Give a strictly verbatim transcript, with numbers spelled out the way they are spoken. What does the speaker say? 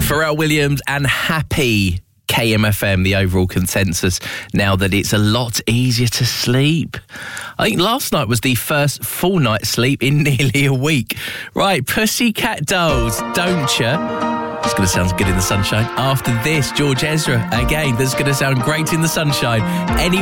Pharrell Williams and Happy. K M F M, the overall consensus now that it's a lot easier to sleep. I think last night was the first full night's sleep in nearly a week. Right, Pussycat Dolls, Don't Ya? It's going to sound good in the sunshine. After this, George Ezra, again, that's going to sound great in the sunshine. Any